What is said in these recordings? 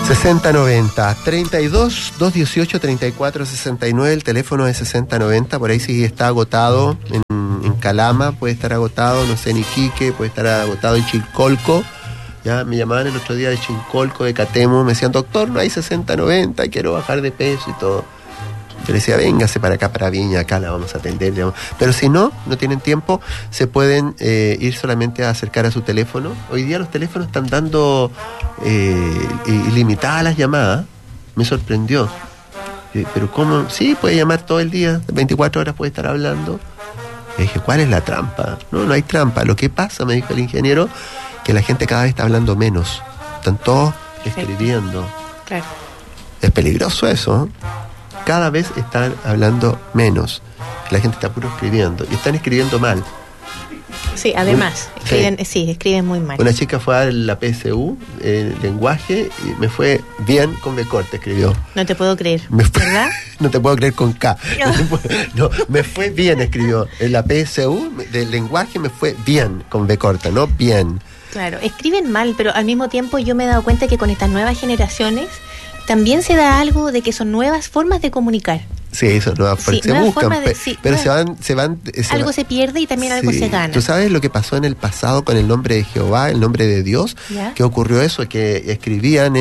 6090 32 218 34 69, el teléfono es 6090, por ahí sí está agotado en Calama, puede estar agotado, no sé, en Iquique, puede estar agotado en Chilcolco. Ya me llamaban el otro día de Chilcolco, de Catemo, me decían, doctor, no hay 6090, quiero bajar de peso y todo. Yo le decía, véngase para acá, para Viña, acá la vamos a atender. Digamos. Pero si no tienen tiempo, se pueden ir solamente a acercar a su teléfono. Hoy día los teléfonos están dando ilimitadas las llamadas. Me sorprendió. Pero ¿cómo? Sí, puede llamar todo el día, 24 horas puede estar hablando. Y dije, ¿cuál es la trampa? No hay trampa. Lo que pasa, me dijo el ingeniero, que la gente cada vez está hablando menos. Están todos escribiendo. Claro. Es peligroso eso, ¿eh? Cada vez están hablando menos. La gente está puro escribiendo. Y están escribiendo mal. Sí, además. Escriben muy mal. Una chica fue a la PSU, lenguaje, y me fue bien con B corta, escribió. No te puedo creer, ¿verdad? No te puedo creer con K. No, me fue bien, escribió. En la PSU del lenguaje me fue bien con B corta, no bien. Claro, escriben mal, pero al mismo tiempo yo me he dado cuenta que con estas nuevas generaciones también se da algo de que son nuevas formas de comunicar. Sí, eso nuevas formas se buscan, pero se van algo se pierde y también algo se gana. ¿Tú sabes lo que pasó en el pasado con el nombre de Jehová, el nombre de Dios? ¿Ya? Que ocurrió eso, que escribían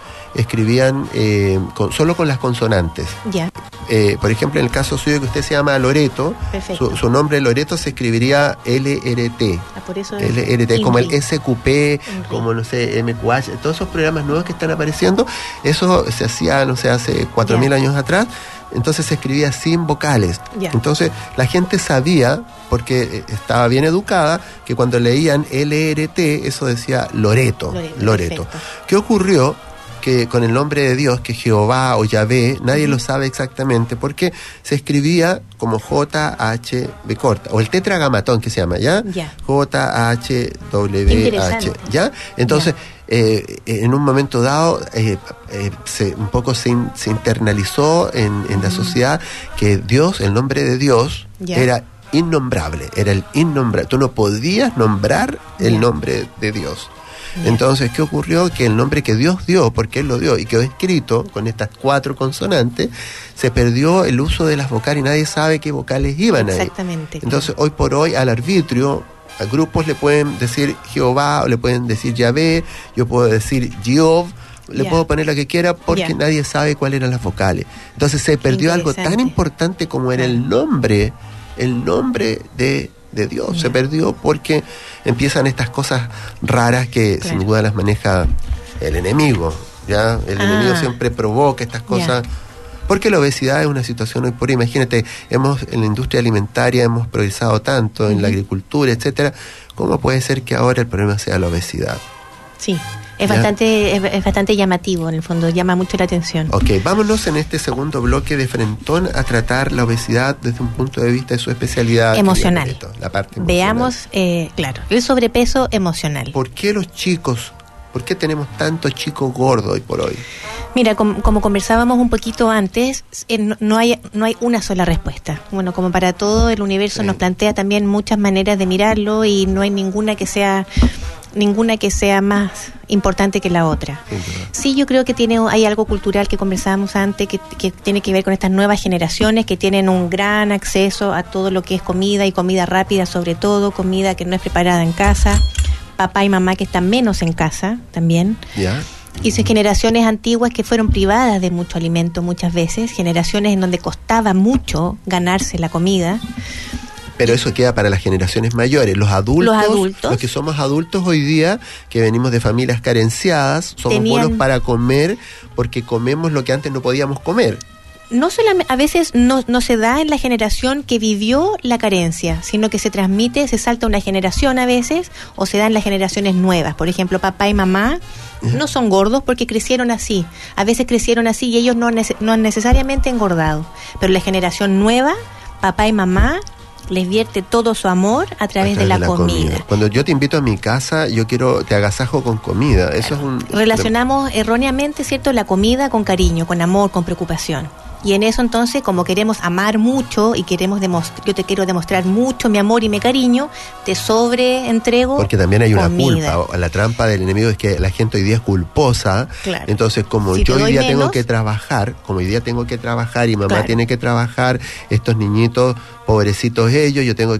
solo con las consonantes. Ya. Por ejemplo, en el caso suyo que usted se llama Loreto, su nombre Loreto se escribiría LRT. Por eso LRT, como el SQP, como no sé, MQH, todos esos programas nuevos que están apareciendo, eso se hacía, no sé, hace 4.000 años atrás. Entonces se escribía sin vocales. Yeah. Entonces la gente sabía, porque estaba bien educada, que cuando leían LRT, eso decía Loreto. ¿Qué ocurrió? Que con el nombre de Dios, que Jehová o Yahvé, nadie lo sabe exactamente, porque se escribía como JHB corta, o el tetragamatón que se llama, ¿ya? Yeah. JHWH, ¿ya? Entonces, en un momento dado, un poco se internalizó en la sociedad que Dios, el nombre de Dios, era innombrable, era el innombrable. Tú no podías nombrar el nombre de Dios. Entonces, ¿qué ocurrió? Que el nombre que Dios dio, porque Él lo dio y quedó escrito con estas 4 consonantes, se perdió el uso de las vocales y nadie sabe qué vocales iban ahí. Exactamente. Entonces, hoy por hoy, al arbitrio, a grupos le pueden decir Jehová o le pueden decir Yahvé, yo puedo decir Jehová, le puedo poner lo que quiera porque nadie sabe cuáles eran las vocales. Entonces, se perdió algo tan importante como era el nombre de Dios. Se perdió porque empiezan estas cosas raras que sin duda las maneja el enemigo. ¿Ya? El enemigo siempre provoca estas cosas. Porque la obesidad es una situación hoy por hoy. Imagínate, en la industria alimentaria hemos progresado tanto, en la agricultura, etcétera. ¿Cómo puede ser que ahora el problema sea la obesidad? Sí. Es bastante llamativo, en el fondo, llama mucho la atención. Ok, vámonos en este segundo bloque de Frentón a tratar la obesidad desde un punto de vista de su especialidad emocional. La parte emocional. Veamos, el sobrepeso emocional. ¿Por qué por qué tenemos tantos chicos gordos hoy por hoy? Mira, como conversábamos un poquito antes, no hay una sola respuesta. Bueno, como para todo, el universo nos plantea también muchas maneras de mirarlo y no hay ninguna que sea más importante que la otra. Sí, yo creo que hay algo cultural que conversábamos antes que tiene que ver con estas nuevas generaciones que tienen un gran acceso a todo lo que es comida y comida rápida, sobre todo comida que no es preparada en casa, papá y mamá que están menos en casa también. Y son generaciones antiguas que fueron privadas de mucho alimento muchas veces, generaciones en donde costaba mucho ganarse la comida. Pero eso queda para las generaciones mayores. Los adultos, los que somos adultos hoy día, que venimos de familias carenciadas, somos buenos para comer porque comemos lo que antes no podíamos comer. No solamente, a veces no se da en la generación que vivió la carencia, sino que se transmite, se salta una generación a veces, o se da en las generaciones nuevas. Por ejemplo, papá y mamá no son gordos porque crecieron así. A veces crecieron así y ellos no han necesariamente engordado. Pero la generación nueva, papá y mamá, les vierte todo su amor a través de la comida. Cuando yo te invito a mi casa, te agasajo con comida. Eso es Relacionamos erróneamente, ¿cierto?, la comida con cariño, con amor, con preocupación. Y en eso entonces, como queremos amar mucho y yo te quiero demostrar mucho mi amor y mi cariño, te sobreentrego. Porque también hay una comida. culpa. La trampa del enemigo es que la gente hoy día es culposa. Claro. Entonces, como Si yo te hoy doy día menos, tengo que trabajar y mamá claro, tiene que trabajar, estos niñitos, pobrecitos ellos, yo tengo